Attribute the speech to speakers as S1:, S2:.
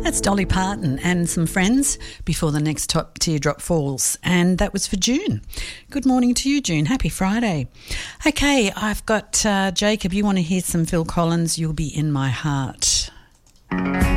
S1: That's Dolly Parton and some friends before the next top teardrop falls, and that was for June. Good morning to you, June. Happy Friday. Okay, I've got Jacob. You want to hear some Phil Collins? You'll Be in My Heart.